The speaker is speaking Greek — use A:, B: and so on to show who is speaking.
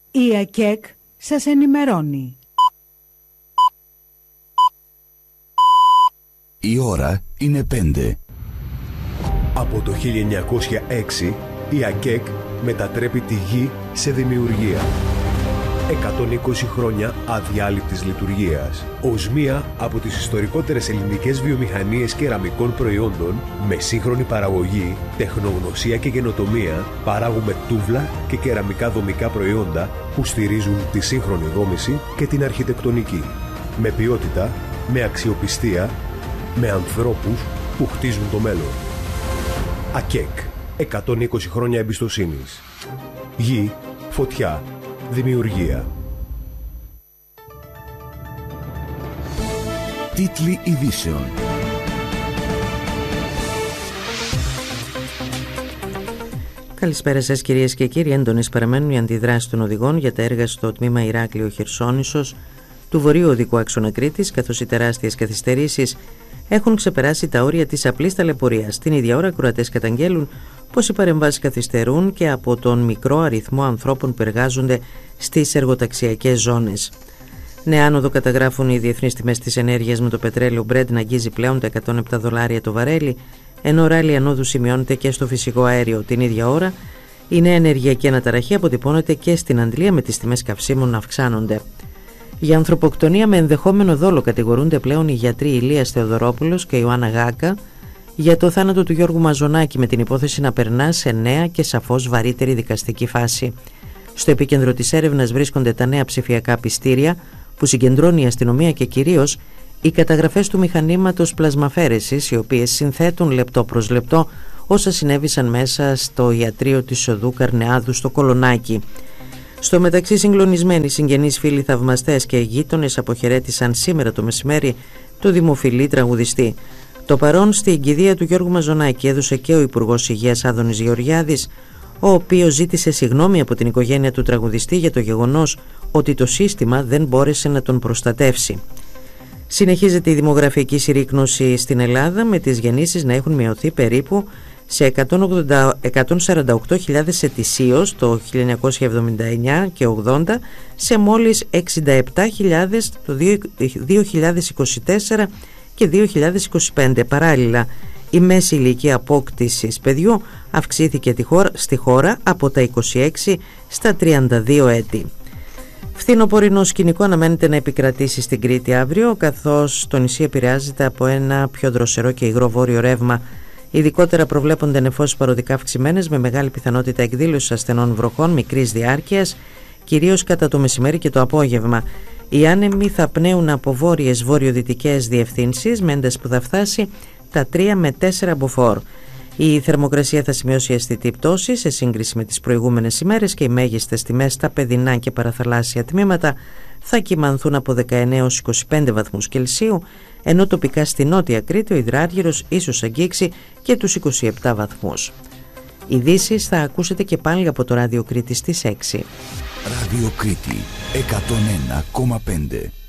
A: Η ΑΚΕΚ σας ενημερώνει.
B: Η ώρα είναι 5.
C: Από το 1906 η ΑΚΕΚ μετατρέπει τη γη σε δημιουργία. 120 χρόνια αδιάλειπτης λειτουργίας. Ως μία από τις ιστορικότερες ελληνικές βιομηχανίες κεραμικών προϊόντων, με σύγχρονη παραγωγή, τεχνογνωσία και καινοτομία, παράγουμε τούβλα και κεραμικά δομικά προϊόντα που στηρίζουν τη σύγχρονη δόμηση και την αρχιτεκτονική. Με ποιότητα, με αξιοπιστία, με ανθρώπους που χτίζουν το μέλλον. ΑΚΕΚ. 120 χρόνια εμπιστοσύνης. Γη, φωτιά, δημιουργία.
B: Τίτλοι ειδήσεων.
D: Καλησπέρα σας κυρίες και κύριοι. Έντονες παραμένουν οι αντιδράσεις των οδηγών για τα έργα στο τμήμα Ηράκλειο Χερσόνησος του βορείου οδικού άξονα Κρήτης, καθώς οι τεράστιες καθυστερήσεις έχουν ξεπεράσει τα όρια της απλής ταλαιπωρίας. Την ίδια ώρα, ακροατές καταγγέλουν πως οι παρεμβάσεις καθυστερούν και από τον μικρό αριθμό ανθρώπων που εργάζονται στις εργοταξιακές ζώνες. Νέα άνοδο καταγράφουν οι διεθνείς τιμές της ενέργειας, με το πετρέλαιο Brent να αγγίζει πλέον τα $107 το βαρέλι, ενώ ράλι ανόδου σημειώνεται και στο φυσικό αέριο. Την ίδια ώρα, η νέα ενεργειακή αναταραχή αποτυπώνεται και στην Αντλία, με τις τιμές καυσίμων να αυξάνονται. Για ανθρωποκτονία με ενδεχόμενο δόλο κατηγορούνται πλέον οι γιατροί Ηλίας Θεοδωρόπουλος και Ιωάννα Γάκα για το θάνατο του Γιώργου Μαζονάκη, με την υπόθεση να περνά σε νέα και σαφώς βαρύτερη δικαστική φάση. Στο επίκεντρο της έρευνας βρίσκονται τα νέα ψηφιακά πιστήρια που συγκεντρώνει η αστυνομία και κυρίως οι καταγραφές του μηχανήματος πλασμαφέρεσης, οι οποίες συνθέτουν λεπτό προς λεπτό όσα συνέβησαν μέσα στο ιατρείο της οδού Καρνεάδου στο Κολονάκι. Στο μεταξύ, συγκλονισμένοι συγγενείς, φίλοι, θαυμαστές και γείτονες αποχαιρέτησαν σήμερα το μεσημέρι το δημοφιλή τραγουδιστή. Το παρόν στην κηδεία του Γιώργου Μαζονάκη έδωσε και ο Υπουργός Υγείας Άδωνης Γεωργιάδης, ο οποίος ζήτησε συγγνώμη από την οικογένεια του τραγουδιστή για το γεγονός ότι το σύστημα δεν μπόρεσε να τον προστατεύσει. Συνεχίζεται η δημογραφική συρρίκνωση στην Ελλάδα, με τις γεννήσεις να έχουν μειωθεί περίπου σε 148.000 ετησίως το 1979 και 80 σε μόλις 67.000 το 2024 και 2025. Παράλληλα, η μέση ηλικία απόκτησης παιδιού αυξήθηκε στη χώρα από τα 26 στα 32 έτη. Φθινοπορεινό σκηνικό αναμένεται να επικρατήσει στην Κρήτη αύριο, καθώς το νησί επηρεάζεται από ένα πιο δροσερό και υγρό βόρειο ρεύμα. Ειδικότερα προβλέπονται νεφώσεις παροδικά αυξημένες, με μεγάλη πιθανότητα εκδήλωσης ασθενών βροχών μικρής διάρκειας, κυρίως κατά το μεσημέρι και το απόγευμα. Οι άνεμοι θα πνέουν από βόρειες βορειοδυτικές διευθύνσεις, με ένταση που θα φτάσει τα 3 με 4 μποφόρ. Η θερμοκρασία θα σημειώσει αισθητή πτώση σε σύγκριση με τις προηγούμενες ημέρες και οι μέγιστες τιμές στα παιδινά και παραθαλάσσια τμήματα θα κυμανθούν από 19 έως 25 βαθμούς Κελσίου, ενώ τοπικά στη Νότια Κρήτη ο υδράργυρος ίσως αγγίξει και τους 27 βαθμούς. Ειδήσεις θα ακούσετε και πάλι από το Ράδιο Κρήτη στις 6.
B: Ράδιο Κρήτη 101,5.